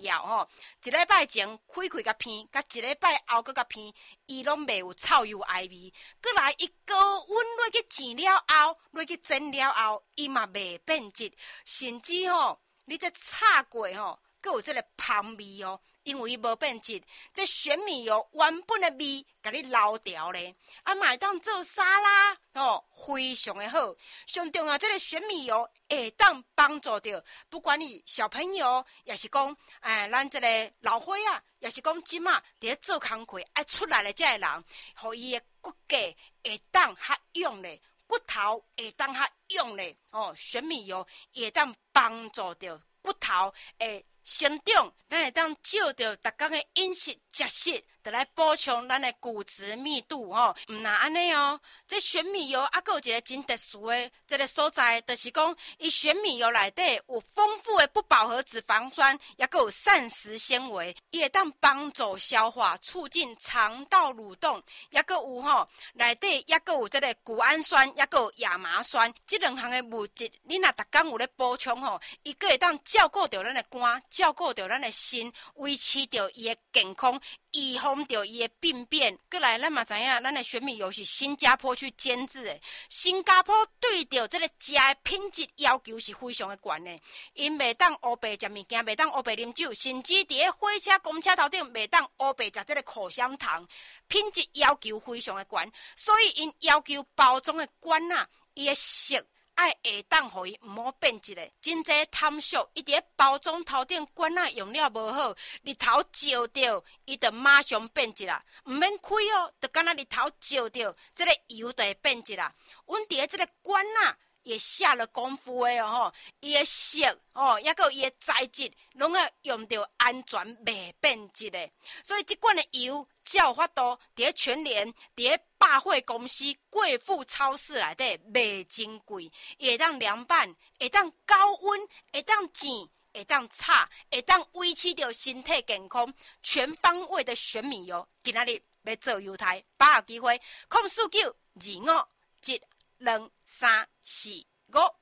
要吼。一礼拜前开甲偏，甲一礼拜后搁甲偏，伊拢袂有臭油艾味。搁来伊高温落去煎了后，落去蒸了后，伊嘛袂变质，甚至吼，你这炒过吼，搁有这个香味哦。因为伊无变质，这玄米油原本的味，甲你留掉咧。啊，嘛会当做沙拉哦，非常的好。上重要，这个玄米油会当帮助到，不管你小朋友，也是讲，咱这个老伙啊，也是讲即马伫咧做工课爱出来的这个人，互伊的骨骼会当较用咧，骨头会当较用咧。哦，玄米油会当帮助到骨头诶。成长，咱会当照着逐工的饮食食食，就来补充咱的骨质密度吼。毋那安尼哦，这玄米油还佫有一个真特殊的这个所在，就是讲伊玄米油内底有丰富的不饱和脂肪酸，也佫有膳食纤维，伊会当帮助消化，促进肠道蠕动，也佫有吼内底也佫有这个谷氨酸，也佫有亚麻酸，这两项的物质，你若逐工有咧补充吼，伊佫会当照顾到咱的肝。照顾着咱的心，维持着伊的健康，预防着伊的病变。过来，咱嘛知影，咱的玄米油是新加坡去监制的。新加坡对着这个食的品质要求是非常的高的，因袂当乌白食物件，袂当乌白啉酒，甚至伫咧火车、公车头顶袂当乌白食这个口香糖，品质要求非常的高，所以因要求包装的管啊，伊的色。爱会当互伊毋好变质的，真济贪俗，伊伫咧包装头顶管啊用了无好，日头照着，伊就马上变质啦，毋免开哦，就敢若日头照着，这个油就会变质啦。阮伫咧这个管啊也下了功夫的哦，伊的色哦，也佮伊的材质，拢要用到安全袂变质的。所以即款的油，才有法度伫咧全联，伫咧百货公司、贵妇超市内底卖真贵，伊会当凉拌，会当高温，会当煎，会当炒，会当维持着身体健康，全方位的玄米油。今仔日要做油台，把握机会，04925722345。